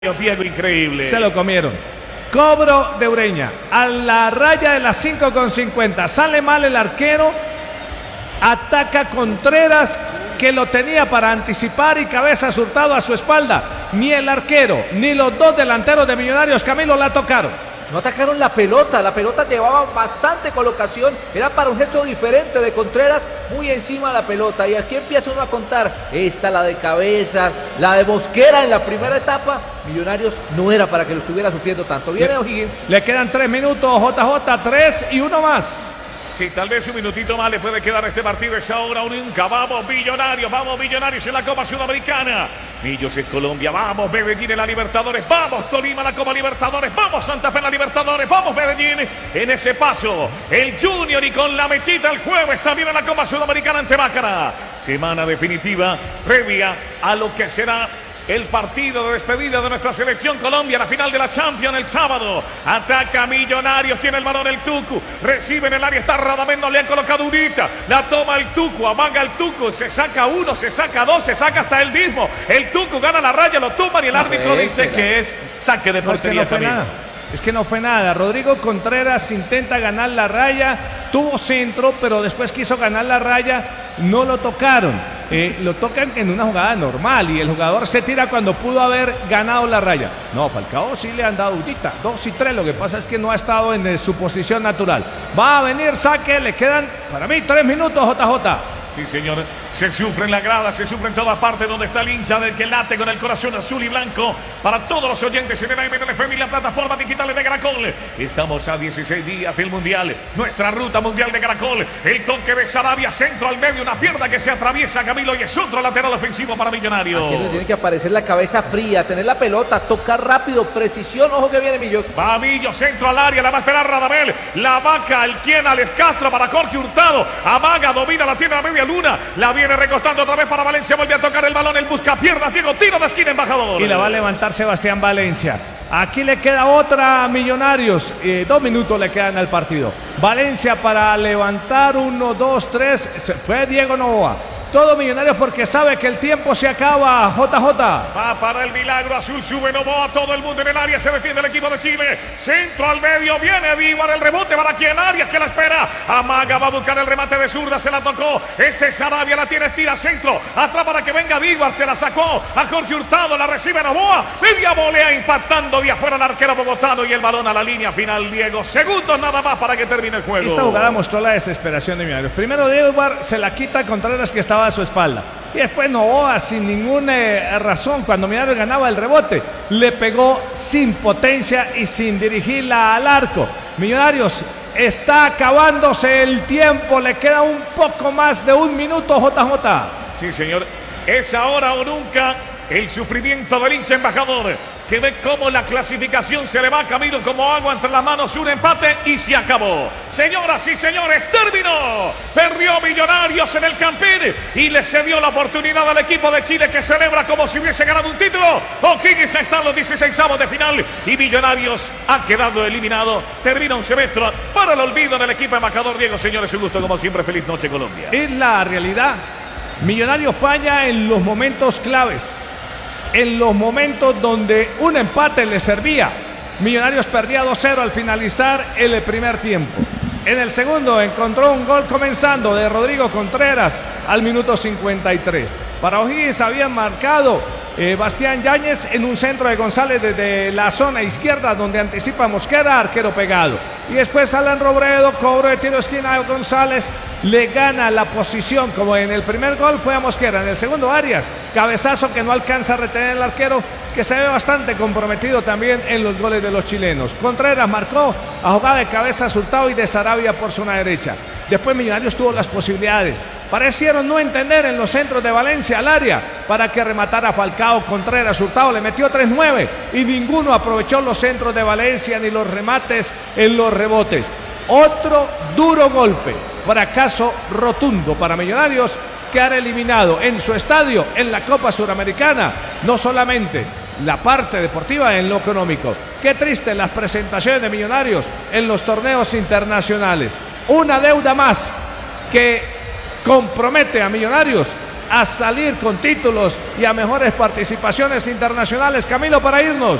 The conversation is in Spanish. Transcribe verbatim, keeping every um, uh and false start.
Diego, increíble. Se lo comieron. Cobro de Ureña. A la raya de las cinco con cincuenta. Sale mal el arquero. Ataca Contreras, que lo tenía para anticipar, y cabeza Hurtado a su espalda. Ni el arquero, ni los dos delanteros de Millonarios, Camilo, la tocaron. No atacaron la pelota, la pelota llevaba bastante colocación, era para un gesto diferente de Contreras, muy encima de la pelota, y aquí empieza uno a contar, esta, la de Cabezas, la de Mosquera en la primera etapa. Millonarios no era para que lo estuviera sufriendo tanto. Viene O'Higgins. Le quedan tres minutos, J J, tres y uno más. Sí, tal vez un minutito más le puede quedar a este partido. Es ahora o nunca. Vamos Millonarios, vamos Millonarios en la Copa Sudamericana. Millos en Colombia, vamos Medellín en la Libertadores, vamos Tolima en la Copa Libertadores, vamos Santa Fe en la Libertadores, vamos Medellín en ese paso. El Junior y con la mechita el jueves también en la Copa Sudamericana ante Mácara. Semana definitiva previa a lo que será el partido de despedida de nuestra selección Colombia, la final de la Champions el sábado. Ataca Millonarios, tiene el balón el Tucu, recibe en el área, está Radamel, no le han colocado unita, la toma el Tucu, amaga el Tucu, se saca uno, se saca dos, se saca hasta él mismo. El Tucu gana la raya, lo tumban y el árbitro dice que es saque de portería. No, es que no fue nada. Es que no fue nada. Rodrigo Contreras intenta ganar la raya, tuvo centro, pero después quiso ganar la raya, no lo tocaron. Eh, lo tocan en una jugada normal y el jugador se tira cuando pudo haber ganado la raya. No, Falcao sí le han dado udita, dos y tres. Lo que pasa es que no ha estado en su posición natural. Va a venir saque, le quedan para mí tres minutos, J J. Sí, señor, se sufre en la grada, se sufre en toda parte donde está el hincha del que late con el corazón azul y blanco. Para todos los oyentes en el A M N F M y la plataforma digital de Caracol. Estamos a dieciséis días del Mundial, nuestra ruta mundial de Caracol. El toque de Sarabia, centro al medio, una pierna que se atraviesa, Camilo, y es otro lateral ofensivo para Millonarios. Aquí les tiene que aparecer la cabeza fría, tener la pelota, tocar rápido, precisión. Ojo que viene Millos. Va Millos, centro al área, la va a esperar Radamel. La vaca, el quien, Alex Castro para Jorge Hurtado. Amaga, domina, la tiene a la media luna, la viene recostando otra vez para Valencia, vuelve a tocar el balón, el busca piernas, Diego, tiro de esquina, embajador. Y la va a levantar Sebastián Valencia. Aquí le queda otra a Millonarios, eh, dos minutos le quedan al partido. Valencia para levantar, uno, dos, tres, fue Diego Novoa. Todo Millonarios porque sabe que el tiempo se acaba, J J. Va para el milagro azul, sube Novoa, todo el mundo en el área, se defiende el equipo de Chile. Centro al medio, viene Díbar, el rebote para quien, Arias que la espera. Amaga, va a buscar el remate de zurda, se la tocó. Este Sarabia la tiene, estira centro, atrás para que venga Díbar, se la sacó a Jorge Hurtado, la recibe Novoa. Media volea impactando vía afuera el arquero bogotano y el balón a la línea final, Diego. Segundos nada más para que termine el juego. Esta jugada mostró la desesperación de Millonarios. Primero Díbar se la quita a Contreras que estaba a su espalda, y después Novoa sin ninguna eh, razón, cuando Millonarios ganaba el rebote, le pegó sin potencia y sin dirigirla al arco. Millonarios está acabándose el tiempo, le queda un poco más de un minuto, J J. Sí, señor, es ahora o nunca. El sufrimiento del hincha embajador, que ve cómo la clasificación se le va a Camilo como agua entre las manos, un empate y se acabó. Señoras y señores, terminó. Perdió Millonarios en el Campín y le cedió la oportunidad al equipo de Chile, que celebra como si hubiese ganado un título. O'Higgins está en los dieciseisavos de final y Millonarios ha quedado eliminado. Termina un semestre para el olvido del equipo embajador. Diego, señores, un gusto como siempre. Feliz noche, Colombia. Es la realidad. Millonarios falla en los momentos claves, en los momentos donde un empate le servía. Millonarios perdía dos cero al finalizar el primer tiempo. En el segundo encontró un gol comenzando de Rodrigo Contreras al minuto cincuenta y tres. Para O'Higgins habían marcado eh, Bastián Yáñez en un centro de González desde la zona izquierda, donde anticipa Mosquera, arquero pegado. Y después Alan Robredo, cobro de tiro de esquina de González, le gana la posición, como en el primer gol fue a Mosquera. En el segundo, Arias, cabezazo que no alcanza a retener el arquero, que se ve bastante comprometido también en los goles de los chilenos. Contreras marcó a jugada de cabeza Hurtado y de Sarabia por zona derecha. Después Millonarios tuvo las posibilidades. Parecieron no entender en los centros de Valencia al área para que rematara Falcao. Contreras, Hurtado le metió tres nueve y ninguno aprovechó los centros de Valencia ni los remates en los rebotes. Otro duro golpe, fracaso rotundo para Millonarios, quedar eliminado en su estadio en la Copa Suramericana. No solamente la parte deportiva, en lo económico. Qué triste las presentaciones de Millonarios en los torneos internacionales. Una deuda más que compromete a Millonarios a salir con títulos y a mejores participaciones internacionales. Camilo, para irnos.